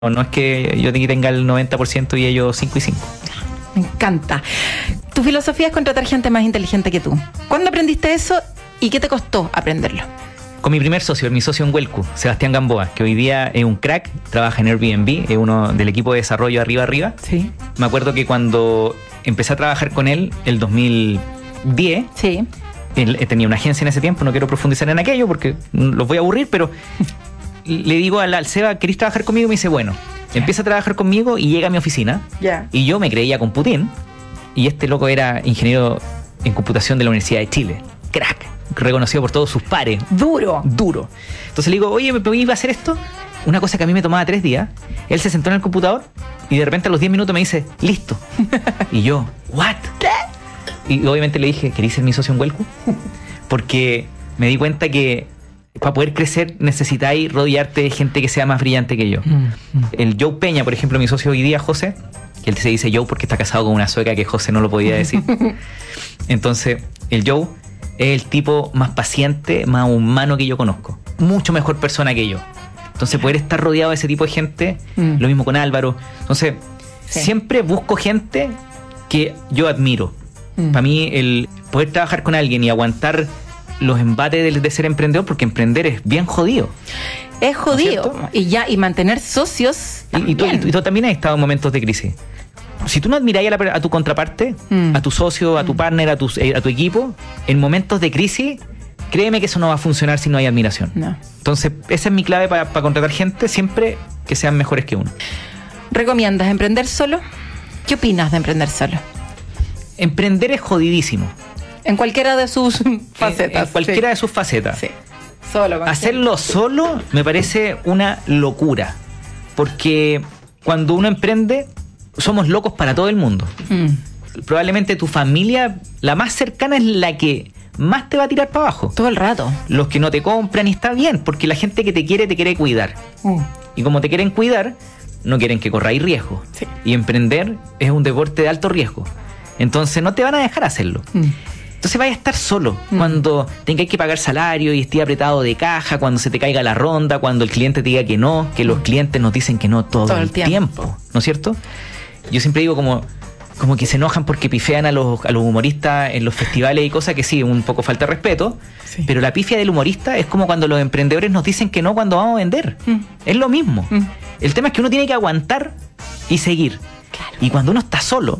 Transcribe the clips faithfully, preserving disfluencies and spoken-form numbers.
No es que yo tenga el noventa por ciento y ellos cinco y cinco. Me encanta. Tu filosofía es contratar gente más inteligente que tú. ¿Cuándo aprendiste eso y qué te costó aprenderlo? Con mi primer socio, mi socio en Huelcu, Sebastián Gamboa, que hoy día es un crack, trabaja en Airbnb, es uno del equipo de desarrollo arriba arriba. Sí. Me acuerdo que cuando empecé a trabajar con él, el dos mil diez, sí. él tenía una agencia en ese tiempo, no quiero profundizar en aquello porque los voy a aburrir, pero le digo al, al Seba, ¿querés trabajar conmigo? Y me dice, bueno. Empieza a trabajar conmigo y llega a mi oficina. Yeah. Y yo me creía con Putin. Y este loco era ingeniero en computación de la Universidad de Chile. Crack. Reconocido por todos sus pares. Duro. Duro. Entonces le digo, oye, ¿me iba a hacer esto? Una cosa que a mí me tomaba tres días. Él se sentó en el computador y de repente a los diez minutos me dice, listo. Y yo, ¿what? ¿Qué? Y obviamente le dije, ¿querés ser mi socio en Huelcu? Porque me di cuenta que para poder crecer necesitáis rodearte de gente que sea más brillante que yo. Mm, mm. El Joe Peña, por ejemplo, mi socio hoy día, José, que él se dice Joe porque está casado con una sueca que José no lo podía decir. Entonces, el Joe es el tipo más paciente, más humano que yo conozco. Mucho mejor persona que yo. Entonces, poder estar rodeado de ese tipo de gente, mm. lo mismo con Álvaro. Entonces, sí. siempre busco gente que yo admiro. Mm. Para mí, el poder trabajar con alguien y aguantar los embates de, de ser emprendedor, porque emprender es bien jodido. Es jodido. ¿No es y ya, y mantener socios. Y, y, tú, y, tú, y tú también has estado en momentos de crisis. Si tú no admiráis a, la, a tu contraparte, mm. a tu socio, a tu mm. partner, a tu, a tu equipo, en momentos de crisis, créeme que eso no va a funcionar si no hay admiración. No. Entonces, esa es mi clave para, para contratar gente, siempre que sean mejores que uno. ¿Recomiendas emprender solo? ¿Qué opinas de emprender solo? Emprender es jodidísimo. En cualquiera de sus facetas. En cualquiera sí. de sus facetas. Sí. Solo. Hacerlo solo me parece una locura. Porque cuando uno emprende, somos locos para todo el mundo. Mm. Probablemente tu familia, la más cercana, es la que más te va a tirar para abajo. Todo el rato. Los que no te compran, y está bien, porque la gente que te quiere, te quiere cuidar. Mm. Y como te quieren cuidar, no quieren que corráis riesgo. Sí. Y emprender es un deporte de alto riesgo. Entonces no te van a dejar hacerlo. Mm. Entonces vaya a estar solo mm. cuando tengáis que pagar salario y esté apretado de caja, cuando se te caiga la ronda, cuando el cliente te diga que no, que los clientes nos dicen que no todo, todo el, el tiempo. tiempo, ¿no es cierto? Yo siempre digo como, como que se enojan porque pifean a los, a los humoristas en los festivales y cosas que sí, un poco falta de respeto, sí. pero la pifia del humorista es como cuando los emprendedores nos dicen que no cuando vamos a vender. Mm. Es lo mismo. Mm. El tema es que uno tiene que aguantar y seguir. Claro. Y cuando uno está solo,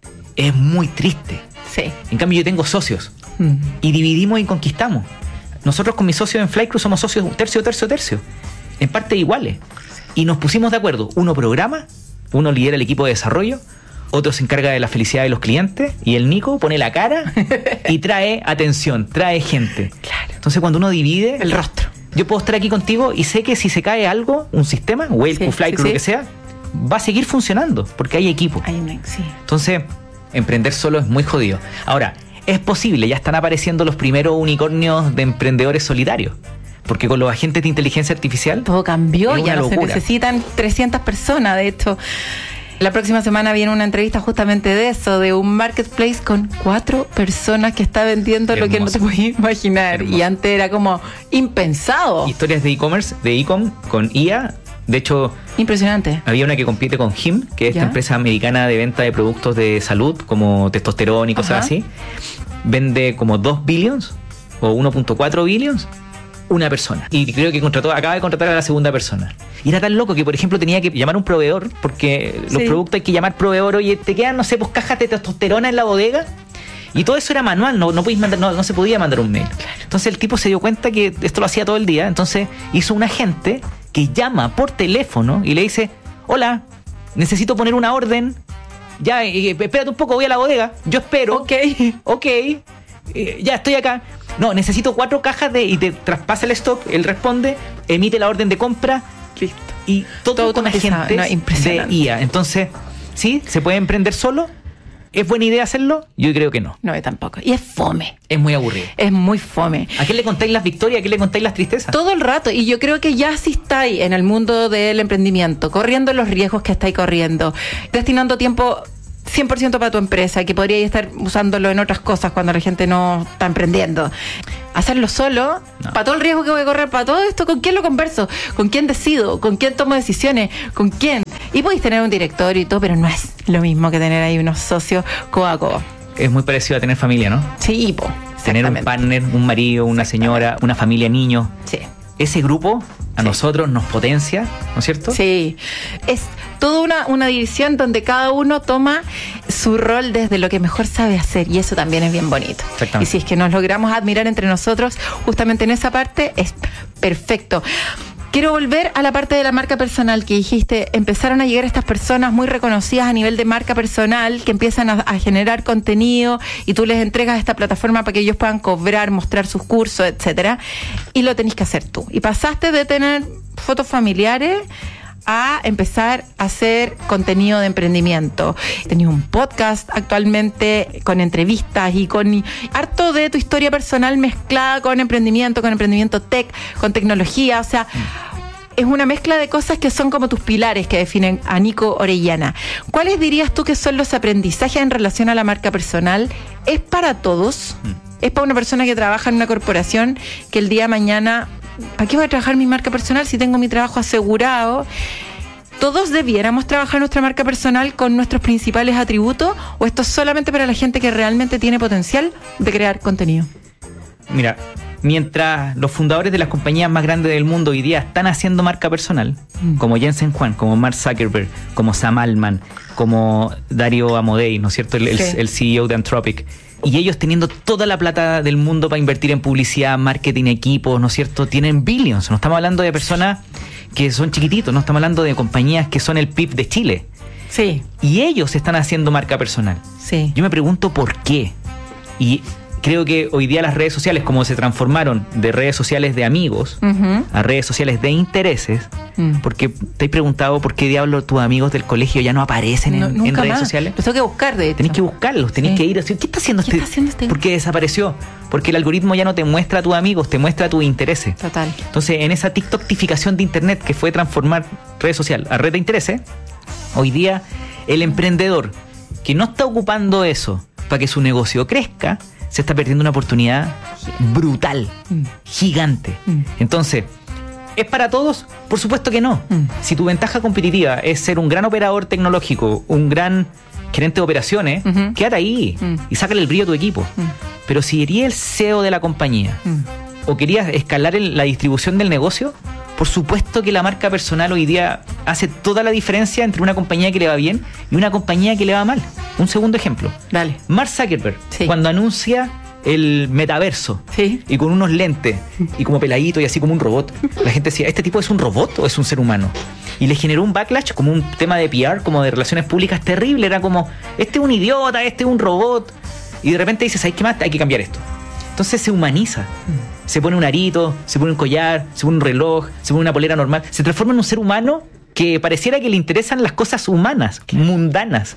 es muy triste. Sí. En cambio yo tengo socios mm. y dividimos y conquistamos. Nosotros con mis socios en Flycrew somos socios tercio, tercio, tercio, en parte iguales. Y nos pusimos de acuerdo. Uno programa, uno lidera el equipo de desarrollo, otro se encarga de la felicidad de los clientes y el Nico pone la cara y trae atención, trae gente. Claro. Entonces cuando uno divide el rostro, yo puedo estar aquí contigo y sé que si se cae algo, un sistema, Huelcu, sí, Flycrew, sí, sí. lo que sea, va a seguir funcionando porque hay equipo. Hay una, sí. Entonces emprender solo es muy jodido. Ahora, es posible, ya están apareciendo los primeros unicornios de emprendedores solitarios. Porque con los agentes de inteligencia artificial todo cambió, ya no locura. Se necesitan trescientas personas. De hecho, la próxima semana viene una entrevista justamente de eso, de un marketplace con cuatro personas que está vendiendo hermoso. Lo que no te podías imaginar. Hermoso. Y antes era como impensado. Historias de e-commerce, de e-com con I A. De hecho, impresionante. Había una que compite con Him, que es esta empresa americana de venta de productos de salud, como testosterona y cosas Ajá. así. Vende como dos billions o uno punto cuatro billions una persona. Y creo que contrató, acaba de contratar a la segunda persona. Y era tan loco que, por ejemplo, tenía que llamar a un proveedor, porque los sí. productos hay que llamar proveedor. Oye, te quedan, no sé, pues cajas de testosterona en la bodega. Y todo eso era manual, no, no, podéis mandar, no, no se podía mandar un mail. Claro. Entonces el tipo se dio cuenta que esto lo hacía todo el día. Entonces hizo un agente que llama por teléfono y le dice: hola, necesito poner una orden. Ya, eh, espérate un poco, voy a la bodega. Yo espero. Ok. Ok. Eh, ya, estoy acá. No, necesito cuatro cajas de... Y te traspasa el stock, él responde, emite la orden de compra. Listo. Y todo, todo con agentes no, de I A. Entonces, ¿sí? ¿Se puede emprender solo? ¿Es buena idea hacerlo? Yo creo que no. No, yo tampoco. Y es fome. Es muy aburrido. Es muy fome. ¿A quién le contáis las victorias? ¿A quién le contáis las tristezas? Todo el rato. Y yo creo que ya sí estáis en el mundo del emprendimiento, corriendo los riesgos que estáis corriendo, destinando tiempo cien por ciento para tu empresa, que podrías estar usándolo en otras cosas cuando la gente no está emprendiendo. Hacerlo solo, no. Para todo el riesgo que voy a correr, para todo esto, ¿con quién lo converso? ¿Con quién decido? ¿Con quién tomo decisiones? ¿Con quién? Y podéis tener un directorio y todo, pero no es lo mismo que tener ahí unos socios codo a codo. Es muy parecido a tener familia, ¿no? Sí, po. Tener un partner, un marido, una señora, una familia, niños. Sí. Ese grupo a sí. nosotros nos potencia, ¿no es cierto? Sí. Es toda una, una división donde cada uno toma su rol desde lo que mejor sabe hacer, y eso también es bien bonito. Y si es que nos logramos admirar entre nosotros, justamente en esa parte, es perfecto. Quiero volver a la parte de la marca personal que dijiste. Empezaron a llegar estas personas muy reconocidas a nivel de marca personal que empiezan a, a generar contenido y tú les entregas esta plataforma para que ellos puedan cobrar, mostrar sus cursos, etcétera. Y lo tenés que hacer tú. Y pasaste de tener fotos familiares a empezar a hacer contenido de emprendimiento. Tenés un podcast actualmente con entrevistas y con harto de tu historia personal mezclada con emprendimiento, con emprendimiento tech, con tecnología, o sea, es una mezcla de cosas que son como tus pilares que definen a Nico Orellana. ¿Cuáles dirías tú que son los aprendizajes en relación a la marca personal? ¿Es para todos? ¿Es para una persona que trabaja en una corporación que el día de mañana, ¿para qué voy a trabajar mi marca personal si tengo mi trabajo asegurado? ¿Todos debiéramos trabajar nuestra marca personal con nuestros principales atributos? ¿O esto es solamente para la gente que realmente tiene potencial de crear contenido? Mira, mientras los fundadores de las compañías más grandes del mundo hoy día están haciendo marca personal, mm. como Jensen Huang, como Mark Zuckerberg, como Sam Altman, como Dario Amodei, ¿no es cierto? El, sí. el, el C E O de Anthropic. Y ellos teniendo toda la plata del mundo para invertir en publicidad, marketing, equipos, ¿no es cierto? Tienen billions. No estamos hablando de personas que son chiquititos, no estamos hablando de compañías que son el P I B de Chile. Sí. Y ellos están haciendo marca personal. Sí. Yo me pregunto por qué. Y creo que hoy día las redes sociales, como se transformaron de redes sociales de amigos uh-huh. a redes sociales de intereses, uh-huh. porque te he preguntado por qué diablos tus amigos del colegio ya no aparecen no, en, en redes más. sociales. Los tengo que buscar, de hecho. Tenés que buscarlos, tenés sí. que ir así. ¿Qué está haciendo, ¿Qué este? está haciendo este? ¿Por qué desapareció? Porque el algoritmo ya no te muestra a tus amigos, te muestra a tus intereses. Total. Entonces, en esa TikTokificación de internet que fue transformar red social a red de intereses, hoy día el emprendedor que no está ocupando eso para que su negocio crezca, se está perdiendo una oportunidad brutal, mm. gigante. Mm. Entonces, ¿es para todos? Por supuesto que no. Mm. Si tu ventaja competitiva es ser un gran operador tecnológico, un gran gerente de operaciones, uh-huh. quédate ahí mm. y sácale el brillo a tu equipo. Mm. Pero si eres el C E O de la compañía mm. o querías escalar el, la distribución del negocio, por supuesto que la marca personal hoy día hace toda la diferencia entre una compañía que le va bien y una compañía que le va mal. Un segundo ejemplo. Dale. Mark Zuckerberg, sí. cuando anuncia el metaverso sí. y con unos lentes y como peladito y así como un robot, la gente decía, ¿este tipo es un robot o es un ser humano? Y le generó un backlash como un tema de P R, como de relaciones públicas terrible. Era como, este es un idiota, este es un robot. Y de repente dices, ¿sabes qué más? Hay que cambiar esto. Entonces se humaniza. Mm. Se pone un arito, se pone un collar, se pone un reloj, se pone una polera normal. Se transforma en un ser humano que pareciera que le interesan las cosas humanas, mundanas.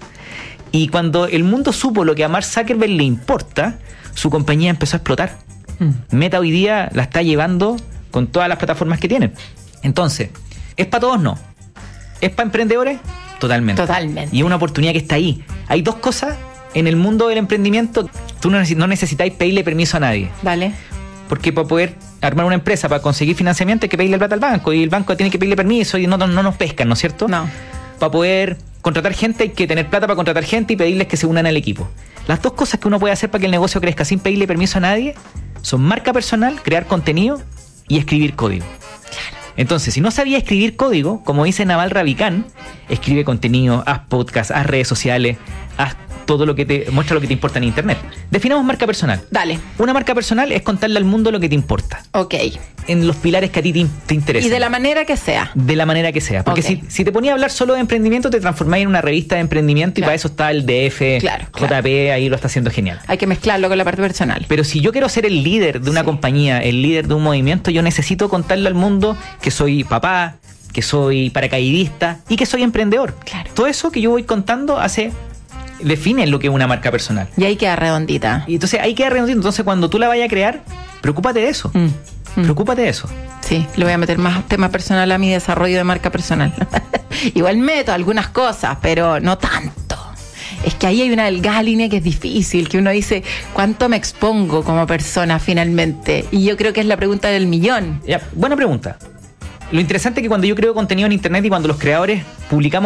Y cuando el mundo supo lo que a Mark Zuckerberg le importa, su compañía empezó a explotar. Mm. Meta hoy día la está llevando con todas las plataformas que tienen. Entonces, ¿es para todos? No. ¿Es para emprendedores? Totalmente. Totalmente. Y es una oportunidad que está ahí. Hay dos cosas en el mundo del emprendimiento. Tú no, neces- no necesitáis pedirle permiso a nadie. Vale. Porque para poder armar una empresa, para conseguir financiamiento, hay que pedirle plata al banco. Y el banco tiene que pedirle permiso y no, no, no nos pescan, ¿no es cierto? No. Para poder contratar gente hay que tener plata para contratar gente y pedirles que se unan al equipo. Las dos cosas que uno puede hacer para que el negocio crezca sin pedirle permiso a nadie son marca personal, crear contenido y escribir código. Claro. Entonces, si no sabía escribir código, como dice Naval Ravikant, escribe contenido, haz podcast, haz redes sociales, haz todo lo que te muestra lo que te importa en internet. Definamos marca personal. Dale. Una marca personal es contarle al mundo lo que te importa. Ok. En los pilares que a ti te, te interesan. Y de la manera que sea. De la manera que sea. Porque okay. si, si te ponía a hablar solo de emprendimiento, te transformáis en una revista de emprendimiento claro. y para eso está el D F, claro, J P, claro. ahí lo está haciendo genial. Hay que mezclarlo con la parte personal. Pero si yo quiero ser el líder de una sí. compañía, el líder de un movimiento, yo necesito contarle al mundo que soy papá, que soy paracaidista y que soy emprendedor. Claro. Todo eso que yo voy contando hace... define lo que es una marca personal. Y ahí queda redondita. Y entonces ahí queda redondita. Entonces cuando tú la vayas a crear, preocúpate de eso. Mm, mm. Preocúpate de eso. Sí, le voy a meter más tema personal a mi desarrollo de marca personal. Igual meto algunas cosas, pero no tanto. es que ahí hay una delgada línea que es difícil, que uno dice, ¿cuánto me expongo como persona finalmente? Y yo creo que es la pregunta del millón. Ya, buena pregunta. Lo interesante es que cuando yo creo contenido en internet y cuando los creadores publicamos